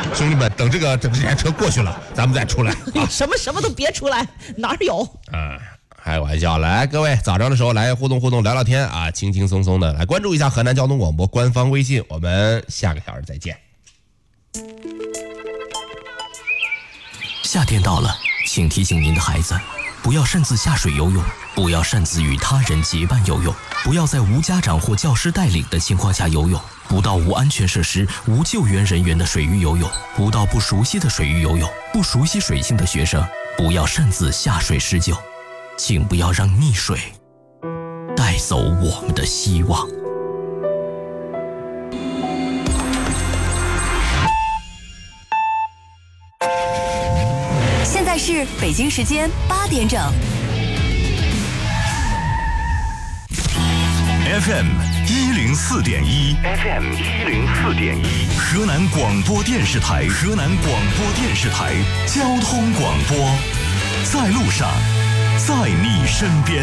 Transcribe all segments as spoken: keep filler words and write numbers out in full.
兄弟们，等这个等这台车过去了，咱们再出来。 啊、什么什么都别出来，哪有？ 啊，开玩笑，来，各位早上的时候来互动互动，聊聊天啊，轻轻松松的来关注一下河南交通广播官方微信，我们下个小时再见。 夏天到了，请提醒您的孩子，不要擅自下水游泳，不要擅自与他人结伴游泳，不要在无家长或教师带领的情况下游泳，不到无安全设施、无救援人员的水域游泳，不到不熟悉的水域游泳。不熟悉水性的学生，不要擅自下水施救，请不要让溺水带走我们的希望。 现在是北京时间八点整。 F M 一零四点一 ，F M 一零四点一，河南广播电视台，河南广播电视台交通广播，在路上，在你身边，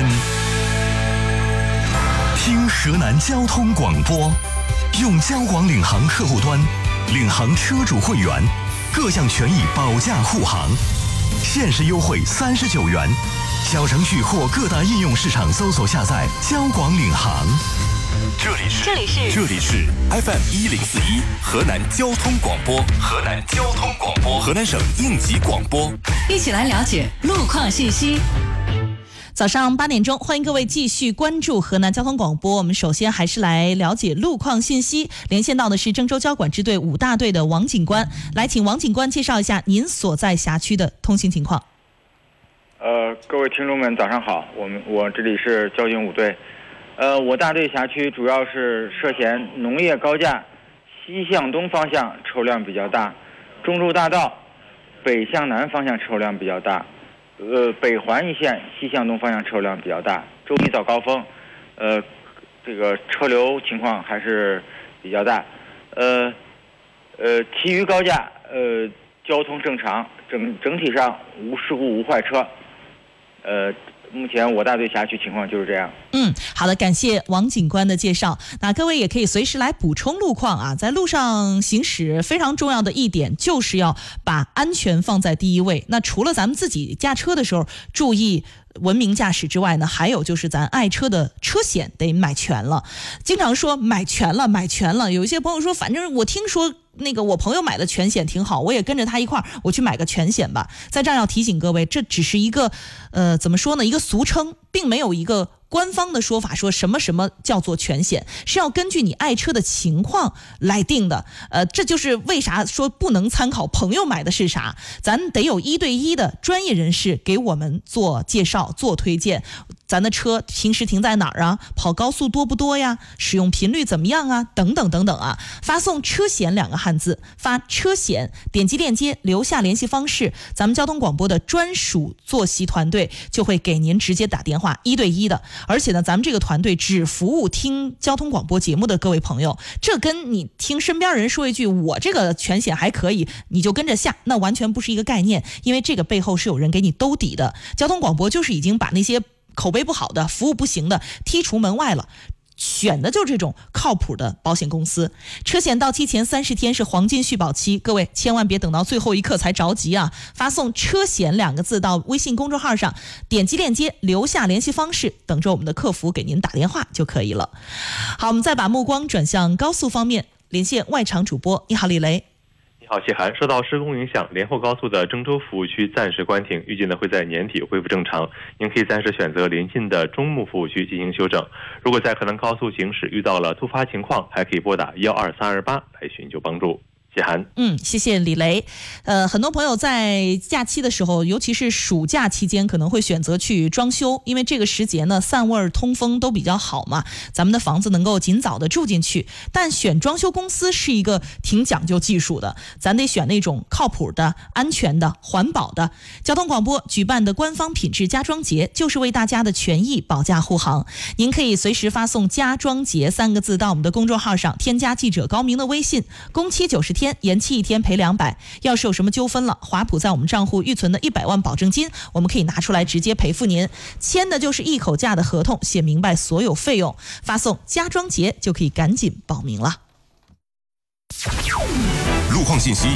听河南交通广播，用交广领航客户端，领航车主会员，各项权益保驾护航，限时优惠三十九元。小程序或各大应用市场搜索下载交广领航。 这里是这里是这里是 F M 一零四一河南交通广播，河南交通广播，河南省应急广播， 一起来了解路况信息。 早上八点钟，欢迎各位继续关注河南交通广播。我们首先还是来了解路况信息，连线到的是郑州交管支队五大队的王警官，来请王警官介绍一下您所在辖区的通行情况。 呃，各位听众们，早上好，我们我这里是交警五队，呃，我大队辖区主要是涉嫌农业高架西向东方向车辆比较大，中州大道北向南方向车辆比较大。呃，北环一线西向东方向车辆比较大，周一早高峰，呃，这个车流情况还是比较大，呃，呃，其余高架呃交通正常，整整体上无事故无坏车，呃。目前我大队辖区情况就是这样。 嗯，好的，感谢王警官的介绍。那各位也可以随时来补充路况啊，在路上行驶非常重要的一点就是要把安全放在第一位。那除了咱们自己驾车的时候注意文明驾驶之外呢，还有就是咱爱车的车险得买全了。经常说买全了买全了，有一些朋友说反正我听说那个我朋友买的全险挺好，我也跟着他一块儿我去买个全险吧。在这儿要提醒各位，这只是一个呃怎么说呢，一个俗称，并没有一个官方的说法说什么什么叫做全险，是要根据你爱车的情况来定的。呃，这就是为啥说不能参考朋友买的是啥，咱得有一对一的专业人士给我们做介绍做推荐。咱的车平时停在哪儿啊？跑高速多不多呀？使用频率怎么样啊？等等等等啊！发送车险两个汉字，发车险，点击链接留下联系方式，咱们交通广播的专属坐席团队就会给您直接打电话，一对一的。而且呢，咱们这个团队只服务听交通广播节目的各位朋友，这跟你听身边人说一句我这个全险还可以，你就跟着下，那完全不是一个概念，因为这个背后是有人给你兜底的。交通广播就是已经把那些口碑不好的、服务不行的剔除门外了，选的就是这种靠谱的保险公司。车险到期前三十天是黄金续保期，各位千万别等到最后一刻才着急啊！发送车险两个字到微信公众号上，点击链接留下联系方式，等着我们的客服给您打电话就可以了。好，我们再把目光转向高速方面，连线外场主播。你好，李雷。 你好，谢涵。受到施工影响，连霍高速的郑州服务区暂时关停，预计呢会在年底恢复正常。您可以暂时选择临近的中牟服务区进行休整。如果在河南高速行驶遇到了突发情况，还可以拨打幺二三二八来寻求帮助。谢涵。 嗯，谢谢李雷。呃，很多朋友在假期的时候，尤其是暑假期间，可能会选择去装修，因为这个时节呢，散味通风都比较好嘛，咱们的房子能够尽早的住进去。但选装修公司是一个挺讲究技术的，咱得选那种靠谱的、安全的、环保的。交通广播举办的官方品质家装节，就是为大家的权益保驾护航。您可以随时发送家装节三个字到我们的公众号上，添加记者高明的微信，工期九十天，延期一天赔两百。要是有什么纠纷了，华普在我们账户预存的一百万保证金，我们可以拿出来直接赔付您。签的就是一口价的合同，写明白所有费用，发送家装节就可以赶紧报名了。 路况信息